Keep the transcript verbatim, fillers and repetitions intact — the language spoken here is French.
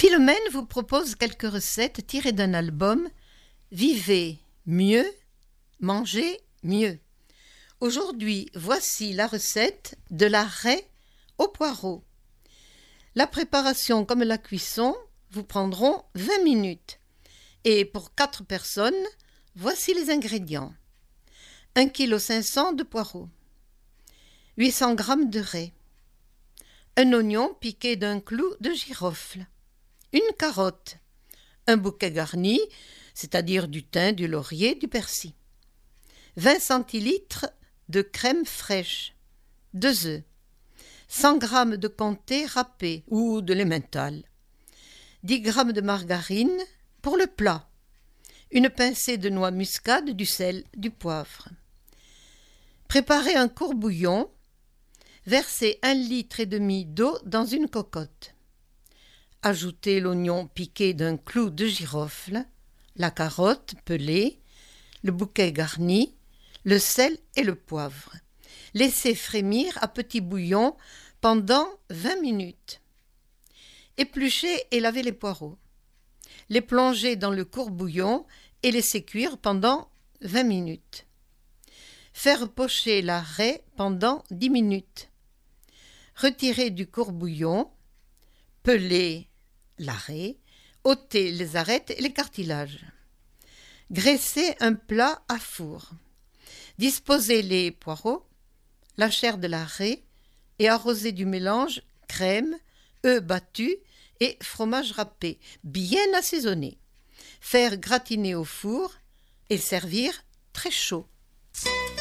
Philomène vous propose quelques recettes tirées d'un album « Vivez mieux, mangez mieux ». Aujourd'hui, voici la recette de la raie au poireau. La préparation comme la cuisson vous prendront vingt minutes. Et pour quatre personnes, voici les ingrédients. un virgule cinq kilos de poireaux, huit cents grammes de raie, un oignon piqué d'un clou de girofle, une carotte, un bouquet garni, c'est-à-dire du thym, du laurier, du persil, vingt centilitres de crème fraîche, deux œufs, cent grammes de comté râpé ou de l'emmental, dix grammes de margarine pour le plat, une pincée de noix muscade, du sel, du poivre. Préparez un court bouillon, versez un litre et demi d'eau dans une cocotte. Ajoutez l'oignon piqué d'un clou de girofle, la carotte pelée, le bouquet garni, le sel et le poivre. Laissez frémir à petit bouillon pendant vingt minutes. Épluchez et lavez les poireaux. Les plonger dans le court bouillon et laisser cuire pendant vingt minutes. Faire pocher la raie pendant dix minutes. Retirer du court bouillon, peler la raie, ôter les arêtes et les cartilages. Graisser un plat à four. Disposer les poireaux, la chair de la raie et arroser du mélange crème, œufs battus et fromage râpé, bien assaisonné. Faire gratiner au four et servir très chaud.